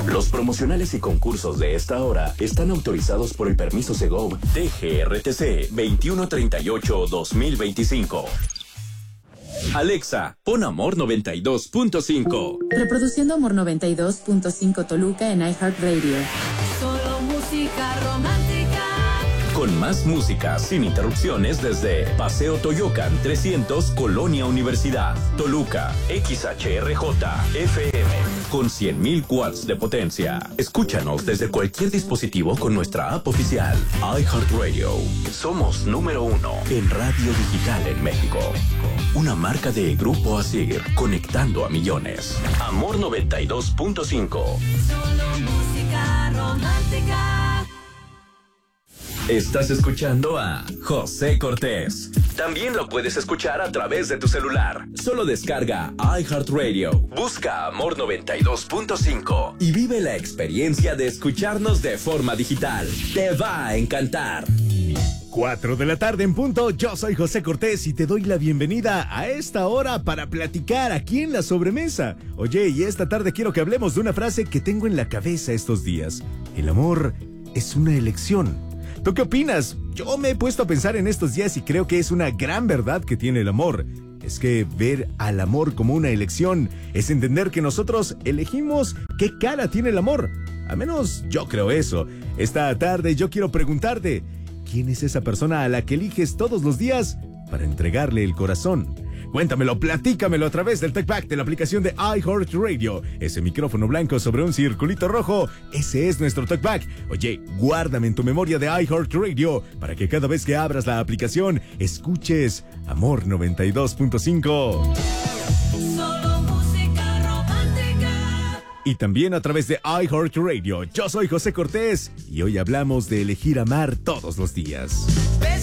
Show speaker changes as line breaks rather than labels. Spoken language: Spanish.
Los promocionales y concursos de esta hora están autorizados por el permiso Segov DGRTC 2138-2025. Alexa, pon Amor 92.5.
Reproduciendo Amor 92.5 Toluca en iHeartRadio.
Solo música romántica.
Con más música sin interrupciones desde Paseo Toyocan 300, Colonia Universidad, Toluca, XHRJ, FM, con 100.000 watts de potencia. Escúchanos desde cualquier dispositivo con nuestra app oficial, iHeartRadio. Somos número 1 en radio digital en México. Una marca de Grupo Asir, conectando a millones. Amor 92.5.
Solo música romántica.
Estás escuchando a José Cortés. También lo puedes escuchar a través de tu celular. Solo descarga iHeartRadio, busca Amor 92.5 y vive la experiencia de escucharnos de forma digital. Te va a encantar.
4 de la tarde en punto, yo soy José Cortés y te doy la bienvenida a esta hora para platicar aquí en la sobremesa. Oye, y esta tarde quiero que hablemos de una frase que tengo en la cabeza estos días. El amor es una elección. ¿Tú qué opinas? Yo me he puesto a pensar en estos días y creo que es una gran verdad que tiene el amor. Es que ver al amor como una elección es entender que nosotros elegimos qué cara tiene el amor. Al menos yo creo eso. Esta tarde yo quiero preguntarte, ¿quién es esa persona a la que eliges todos los días para entregarle el corazón? Cuéntamelo, platícamelo a través del TalkBack de la aplicación de iHeartRadio. Ese micrófono blanco sobre un circulito rojo, ese es nuestro TalkBack. Oye, guárdame en tu memoria de iHeartRadio para que cada vez que abras la aplicación escuches Amor 92.5.
Solo música romántica.
Y también a través de iHeartRadio. Yo soy José Cortés y hoy hablamos de elegir amar todos los días.